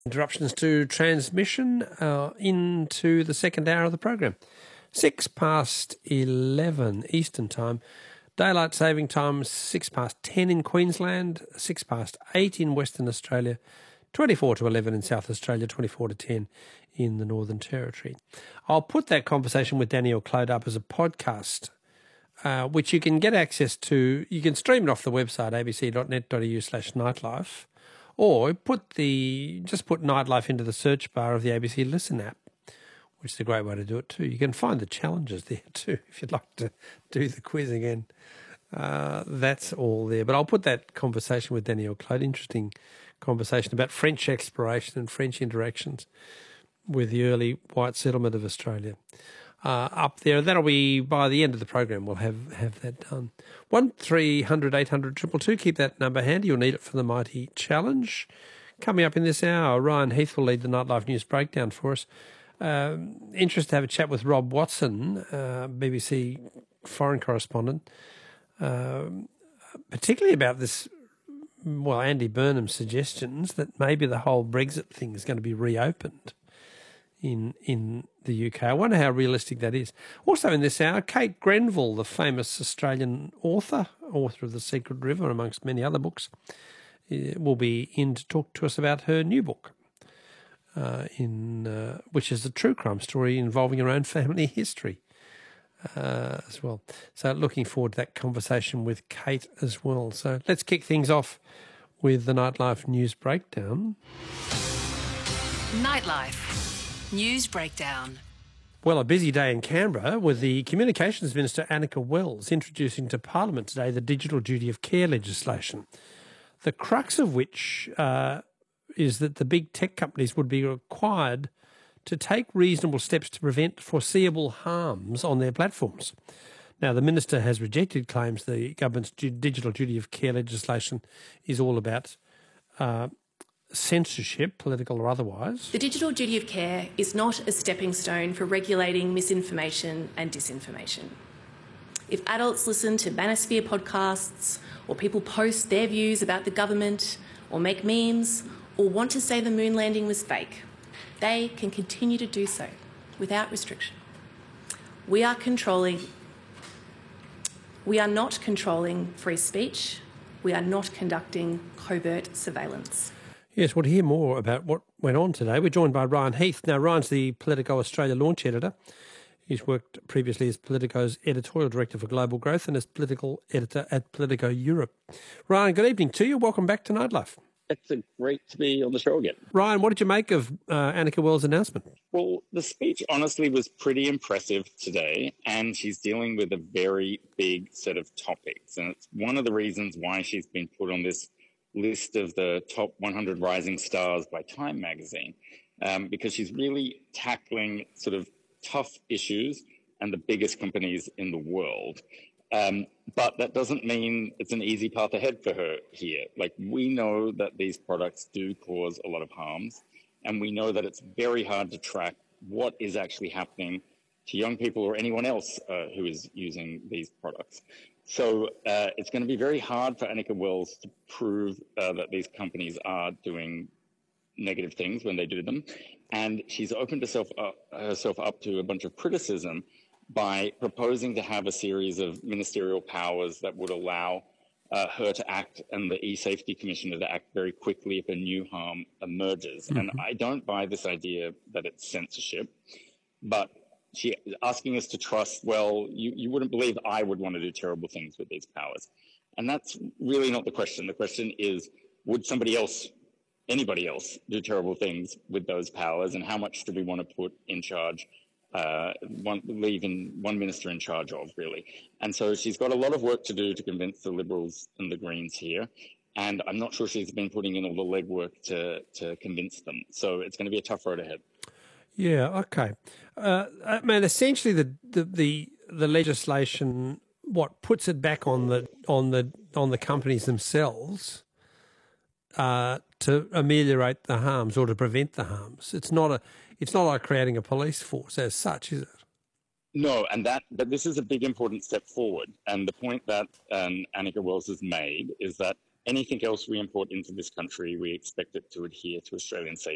Interruptions to transmission into the second hour of the program. 11:06 Eastern Time. Daylight saving time 10 in Queensland, 8 in Western Australia, 11 in South Australia, 10 in the Northern Territory. I'll put that conversation with Danielle Clode up as a podcast, which you can get access to. You can stream it off the website abc.net.au/nightlife, or put Nightlife into the search bar of the ABC Listen app, which is a great way to do it too. You can find the challenges there too if you'd like to do the quiz again. That's all there. But I'll put that conversation with Danielle Clode, interesting conversation about French exploration and French interactions with the early white settlement of Australia up there. That'll be by the end of the program. We'll have that done. 1300 800 222. Keep that number handy. You'll need it for the Mighty Challenge. Coming up in this hour, Ryan Heath will lead the Nightlife News Breakdown for us. Interested to have a chat with Rob Watson, BBC foreign correspondent, particularly about this, Andy Burnham's suggestions that maybe the whole Brexit thing is going to be reopened in the UK. I wonder how realistic that is. Also in this hour, Kate Grenville, the famous Australian author of The Secret River, amongst many other books, will be in to talk to us about her new book, which is a true crime story involving her own family history as well. So looking forward to that conversation with Kate as well. So let's kick things off with the Nightlife News Breakdown. Nightlife News Breakdown. Well, a busy day in Canberra with the Communications Minister Annika Wells introducing to Parliament today the Digital Duty of Care legislation, the crux of which is that the big tech companies would be required to take reasonable steps to prevent foreseeable harms on their platforms. Now, the Minister has rejected claims the government's Digital Duty of Care legislation is all about censorship, political or otherwise. The Digital Duty of Care is not a stepping stone for regulating misinformation and disinformation. If adults listen to Manosphere podcasts, or people post their views about the government, or make memes, or want to say the moon landing was fake, they can continue to do so without restriction. We are not controlling free speech. We are not conducting covert surveillance. Yes, well, to hear more about what went on today, we're joined by Ryan Heath. Now, Ryan's the Politico Australia launch editor. He's worked previously as Politico's editorial director for global growth and as political editor at Politico Europe. Ryan, good evening to you. Welcome back to Nightlife. It's great to be on the show again. Ryan, what did you make of Annika Wells' announcement? Well, the speech honestly was pretty impressive today, and she's dealing with a very big set of topics. And it's one of the reasons why she's been put on this list of the top 100 rising stars by Time magazine, because she's really tackling sort of tough issues and the biggest companies in the world. But that doesn't mean it's an easy path ahead for her here. Like, we know that these products do cause a lot of harms, and we know that it's very hard to track what is actually happening to young people or anyone else who is using these products. So it's going to be very hard for Annika Wells to prove that these companies are doing negative things when they do them. And she's opened herself up to a bunch of criticism by proposing to have a series of ministerial powers that would allow her to act and the e-safety commissioner to act very quickly if a new harm emerges. Mm-hmm. And I don't buy this idea that it's censorship, but she's asking us to trust, well, you wouldn't believe I would want to do terrible things with these powers. And that's really not the question. The question is, would anybody else do terrible things with those powers, and how much do we want to put in charge, leave one minister in charge of, really? And so she's got a lot of work to do to convince the Liberals and the Greens here. And I'm not sure she's been putting in all the legwork to convince them. So it's going to be a tough road ahead. Yeah, okay. Essentially the legislation, puts it back on the companies themselves to ameliorate the harms or to prevent the harms. It's not like creating a police force as such, is it? No, but this is a big important step forward. And the point that Annika Wells has made is that anything else we import into this country, we expect it to adhere to Australian safety